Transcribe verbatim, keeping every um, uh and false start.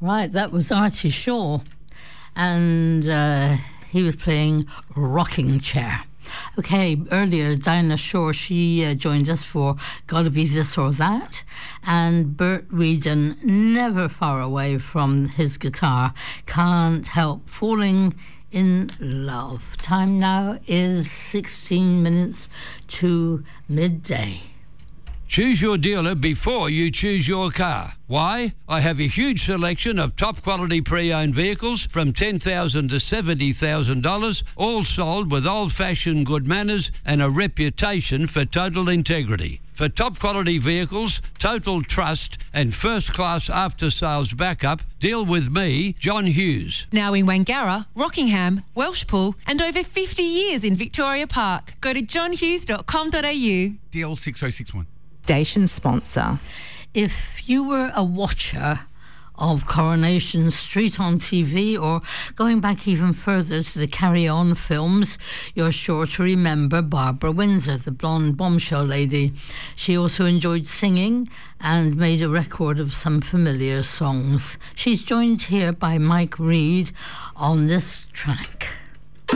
Right, that was Artie Shaw, and uh, he was playing Rocking Chair. Okay, earlier Dinah Shore, she uh, joined us for Gotta Be This or That, and Bert Whedon, never far away from his guitar, Can't Help Falling in Love. Time now is sixteen minutes to midday. Choose your dealer before you choose your car. Why? I have a huge selection of top quality pre-owned vehicles from ten thousand dollars to seventy thousand dollars, all sold with old-fashioned good manners and a reputation for total integrity. For top quality vehicles, total trust and first-class after-sales backup, deal with me, John Hughes. Now in Wangara, Rockingham, Welshpool and over fifty years in Victoria Park. Go to john hughes dot com dot a u. D L six oh six one. Station sponsor. If you were a watcher of Coronation Street on T V, or going back even further to the Carry On films, you're sure to remember Barbara Windsor, the blonde bombshell lady. She also enjoyed singing and made a record of some familiar songs. She's joined here by Mike Reid on this track.